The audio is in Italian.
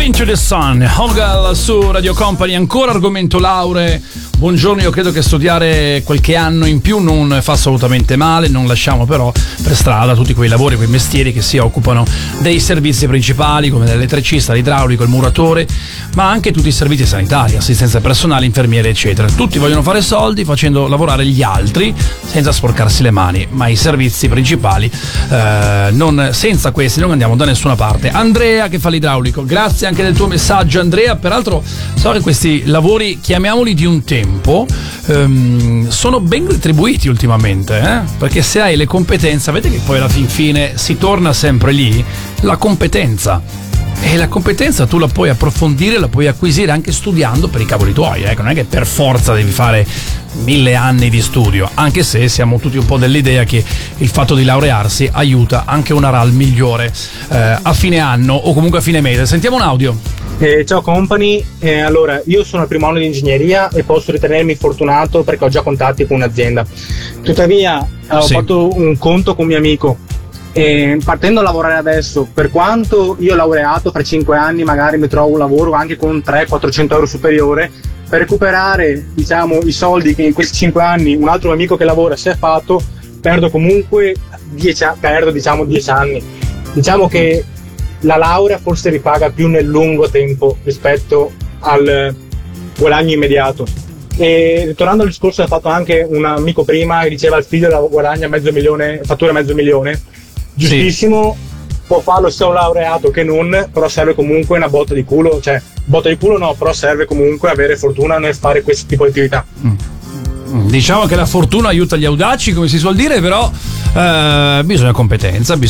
Into the Sun, Hogal su Radio Company, ancora argomento lauree. Buongiorno, io credo che studiare qualche anno in più non fa assolutamente male, non lasciamo però per strada tutti quei lavori, quei mestieri che si occupano dei servizi principali come l'elettricista, l'idraulico, il muratore, ma anche tutti i servizi sanitari, assistenza personale, infermiere eccetera. Tutti vogliono fare soldi facendo lavorare gli altri senza sporcarsi le mani, ma i servizi principali senza questi non andiamo da nessuna parte. Andrea che fa l'idraulico, grazie anche del tuo messaggio Andrea. Peraltro so che questi lavori, chiamiamoli di un tempo, sono ben retribuiti ultimamente, perché se hai le competenze, vedete che poi alla fin fine si torna sempre lì, la competenza. E la competenza tu la puoi approfondire, la puoi acquisire anche studiando per i cavoli tuoi, non è che per forza devi fare 1000 anni di studio, anche se siamo tutti un po' dell'idea che il fatto di laurearsi aiuta anche una RAL migliore a fine anno o comunque a fine mese. Sentiamo un audio. Ciao company, allora io sono al primo anno di ingegneria e posso ritenermi fortunato perché ho già contatti con un'azienda. Tuttavia ho fatto un conto con un mio amico e partendo a lavorare adesso, per quanto io ho laureato, fra 5 anni magari mi trovo un lavoro anche con 300-400 euro superiore, per recuperare i soldi che in questi 5 anni un altro amico che lavora si è fatto, perdo comunque 10 anni. Diciamo che la laurea forse ripaga più nel lungo tempo rispetto al guadagno immediato. E ritornando al discorso che ha fatto anche un amico prima che diceva il figlio guadagna fattura mezzo milione, giustissimo, può farlo sia un laureato che non, però serve comunque una botta di culo, però serve comunque avere fortuna nel fare questo tipo di attività. Diciamo che la fortuna aiuta gli audaci, come si suol dire, però bisogna competenza,